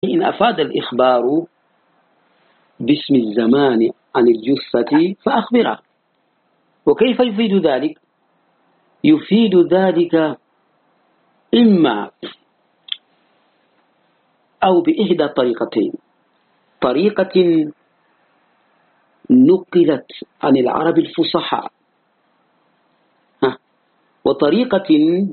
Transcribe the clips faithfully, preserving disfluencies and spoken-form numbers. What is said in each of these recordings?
إن أفاد الإخبار باسم الزمان عن الجثة فأخبره. وكيف يفيد ذلك؟ يفيد ذلك إما أو بإحدى الطريقتين: طريقة نقلت عن العرب الفصحاء، وطريقة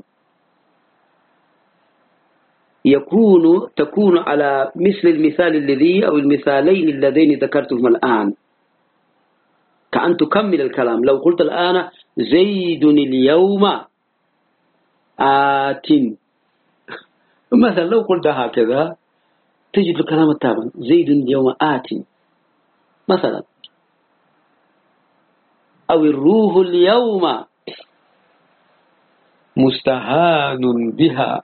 يكون تكون على مثل المثال الذي أو المثالين اللذين ذكرتهم الآن، كأن تكمل الكلام. لو قلت الآن زيد اليوم آت مثلا، لو قلت هكذا تجد الكلام التام: زيد اليوم آت مثلا، أو الروح اليوم مستهان بها.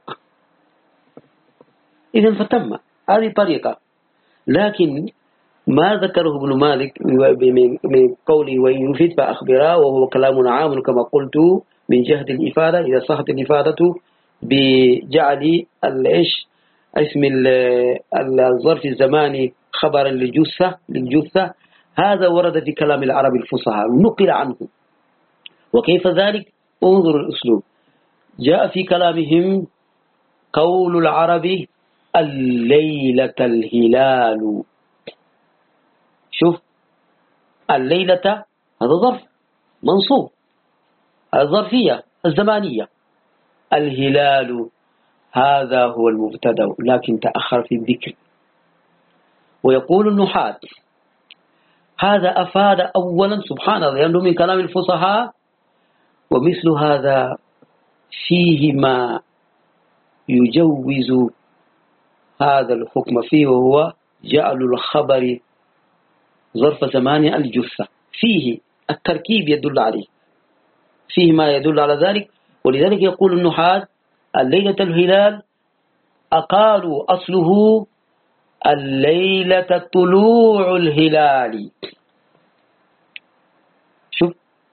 إذن فتم، هذه طريقة. لكن ما ذكره ابن مالك من قوله وإن يفيد فأخبره، وهو كلام عام كما قلت من جهة الإفادة، إذا صحت الإفادة بجعل الإيش اسم الظرف الزماني خبرا للجثة للجثة هذا ورد في كلام العرب الفصحى نقل عنه. وكيف ذلك؟ انظر الأسلوب. جاء في كلامهم قول العرب الليلة الهلال. شوف، الليلة هذا ظرف منصوب، الظرفية الزمانية. الهلال هذا هو المبتدأ لكن تأخر في الذكر. ويقول النحاة هذا أفاد أولا سبحان الله لأنه من كلام الفصحاء، ومثل هذا فيه ما يجوز هذا الحكم فيه، وهو جعل الخبر ظرف زمان الجثة، فيه التركيب يدل عليه، فيه ما يدل على ذلك. ولذلك يقول النحاة الليلة الهلال أقالوا أصله الليلة طلوع الهلال. شوف،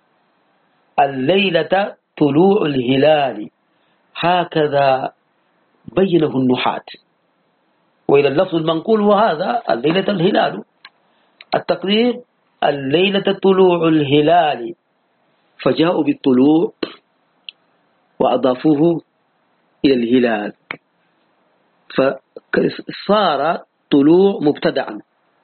الليلة طلوع الهلال هكذا بينه النحاة. وإلى اللفظ المنقول وهذا الليلة الهلال، التقدير الليلة طلوع الهلال، فجاءوا بالطلوع وأضافوه إلى الهلال، فصار طلوع مبتدعا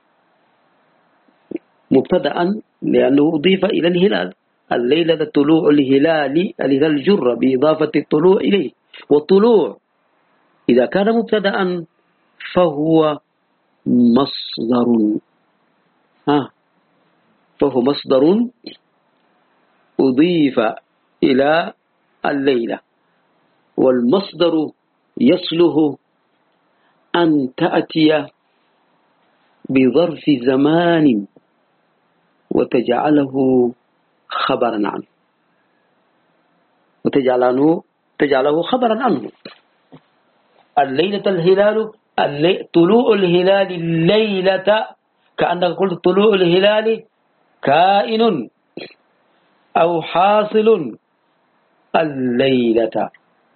مبتدعا لأنه أضيف إلى الهلال. الليلة طلوع الهلال، الهلال الجر بإضافة الطلوع إليه. والطلوع إذا كان مبتدعا فهو مصدر ها فهو مصدر أضيف إلى الليلة. والمصدر يصله أن تأتي بظرف زمان وتجعله خبرا عنه وتجعله تجعله خبرا عنه. الليلة الهلال اللي... طلوع الهلال الليلة، كأنك قلت طلوع الهلال كائن أو حاصل الليلة.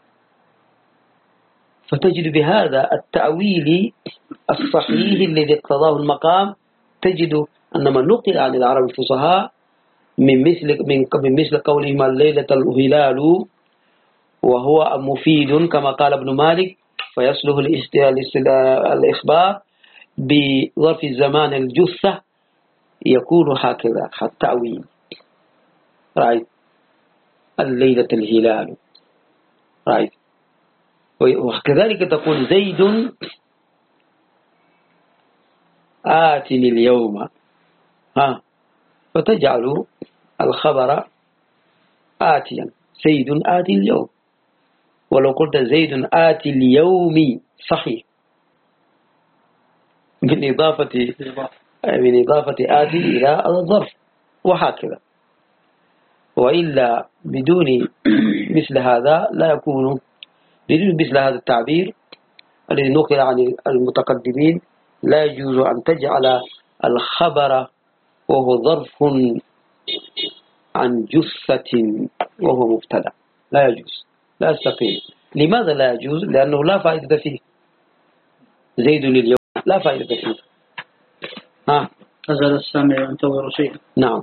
فتجد بهذا التأويل الصحيح الذي اقتضاه المقام، تجد أن ما نقل عن العرب الفصحاء من مثل من من مثل قولهم الليلة الهلال وهو مفيد كما قال ابن مالك، فيصله الإخبار بظرف الزمان الجثة، يكون هكذا التأويل. رأيت الليلة الهلال، رأيت. وكذلك تقول زيد آتني اليوم، ها فتجعل الخبر آتيا، زيد آتي اليوم. ولو قلت زيد آتي اليوم صحيح من إضافة من إضافة آتي إلى الظرف، وهكذا. وإلا بدون مثل هذا لا يكون، بدون مثل هذا التعبير الذي نقل عن المتقدمين لا يجوز أن تجعل الخبر وهو ظرف عن جثة وهو مبتدأ، لا يجوز، لا يستقيم. لماذا لا يجوز؟ لأنه لا فائدة فيه. زيد اليوم لا فائدة فيه. ها أزل السامع ينتظر شيئا. نعم.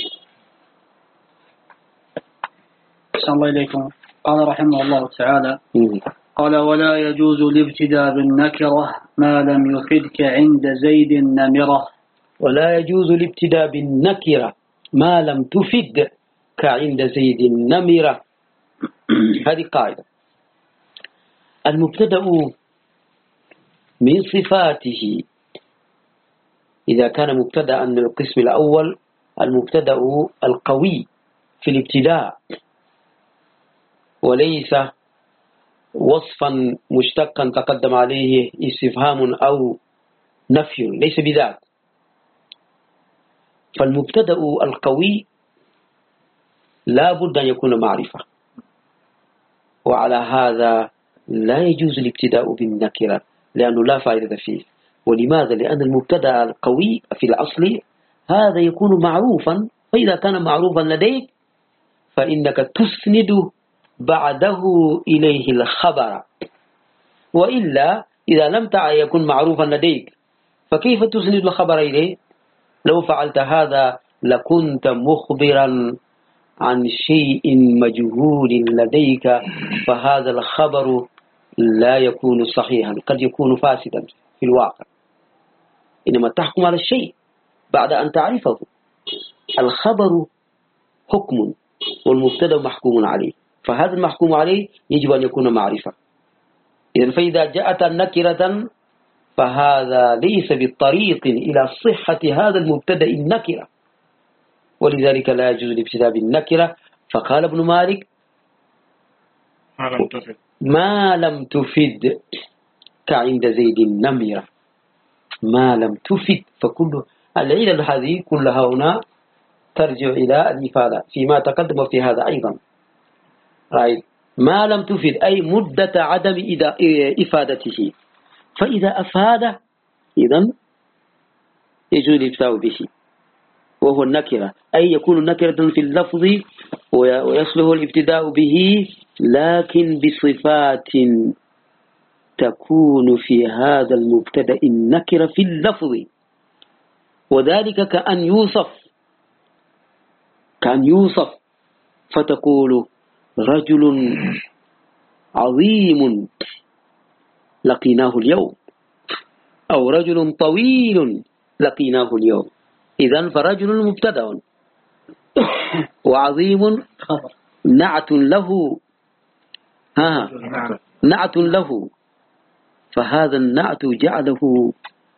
أحسن الله إليكم. قال رحمه الله تعالى مم. قال ولا يجوز الابتداء بالنكرة ما لم يفدك عند زيد النمرة. ولا يجوز الابتداء بالنكرة ما لم تفد كعند زيد النمرة. هذه قاعدة. المبتدأ من صفاته إذا كان مبتدأ من القسم الأول المبتدأ القوي في الابتداء وليس وصفا مشتقا تقدم عليه استفهام أو نفي، ليس بذاك. فالمبتدأ القوي لا بد أن يكون معرفة، وعلى هذا لا يجوز الابتداء بالنكرة لأنه لا فائدة فيه. ولماذا؟ لأن المبتدأ القوي في الأصل هذا يكون معروفا، فإذا كان معروفا لديك فإنك تسند بعده إليه الخبر، وإلا إذا لم يكن معروفا لديك فكيف تسند الخبر إليه؟ لو فعلت هذا لكنت مخبرا عن شيء مجهول لديك، فهذا الخبر لا يكون صحيحا، قد يكون فاسدا في الواقع. إنما تحكم على الشيء بعد أن تعرفه. الخبر حكم والمبتدأ محكوم عليه، فهذا المحكوم عليه يجب أن يكون معرفة. إذن فإذا جاءت النكرة فهذا ليس بالطريق إلى صحة هذا المبتدأ النكرة، ولذلك لا يجوز الابتداء بالنكرة. فقال ابن مالك ما لم تفد ما لم تفد كعند زيد النمرة، ما لم تفد. فكل العلل هذه كلها هنا ترجع إلى الإفادة فيما تقدم في هذا أيضا. رأيت ما لم تفد أي مدة عدم إفادته، فإذا أفاد إذن يجوز الابتداء به، وهو النكرة، أي يكون نكرة في اللفظ ويصلح الابتداء به لكن بصفات تكون في هذا المبتدأ النكرة في اللفظ، وذلك كأن يوصف كأن يوصف فتقول رجل عظيم لقيناه اليوم، أو رجل طويل لقيناه اليوم. إذن فرجل مبتدأ وعظيم خبر نعت له، ها نعت له، فهذا النعت جعله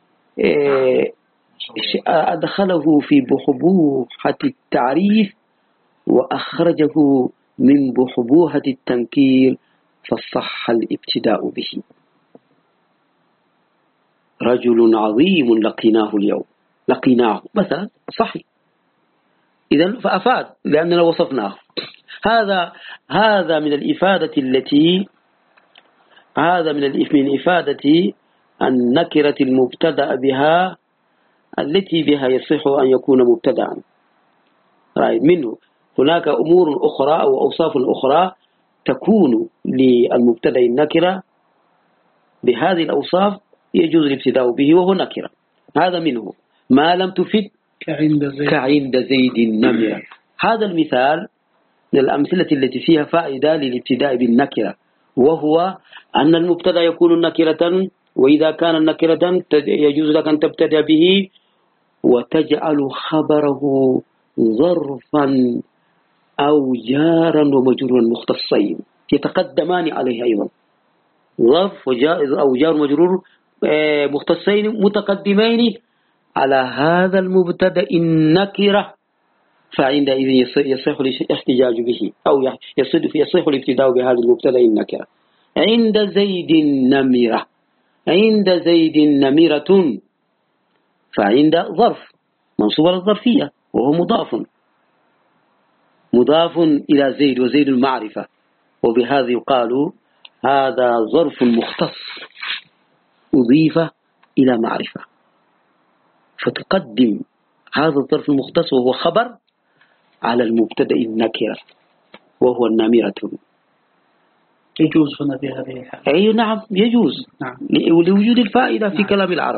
أدخله في بحبوحة التعريف وأخرجه من بحبوحة التنكير، فصح الابتداء به. رجل عظيم لقيناه اليوم، لقيناه مثلا صحيح، إذن فأفاد لأننا وصفناه. هذا هذا من الإفادة التي هذا من الإفادة النكرة المبتدأ بها التي بها يصح أن يكون مبتدأ. رأيت منه هناك أمور أخرى أو أوصاف أخرى تكون للمبتدأ النكرة بهذه الأوصاف يجوز الابتداء به وهو نكرة. هذا منه ما لم تفد كعند زيد, كعند زيد النمرة. هذا المثال من الأمثلة التي فيها فائدة للابتداء بالنكرة، وهو أن المبتدأ يكون نكرة، وإذا كان النكرة يجوز لك أن تبتدأ به وتجعل خبره ظرفا أو جارا ومجرورا مختصين يتقدمان عليه أيضا، ظرف أو جار ومجرور مختصين متقدمين على هذا المبتدأ النكرة، فعندئذ يصح الاحتجاج به أو يصح الابتداء بهذا المبتدأ النكرة. عند زيد النمرة، عند زيد نمرة، فعند ظرف منصوب على الظرفية وهو مضاف مضاف إلى زيد، وزيد المعرفة، وبهذا يقال هذا ظرف مختص أضيف إلى معرفة، فتقدم هذا الظرف المختص وهو خبر على المبتدأ النكرة وهو النمرة. يجوز هنا في هذه الحالة. أي نعم يجوز، نعم. لوجود الفائدة في نعم. كلام العرب.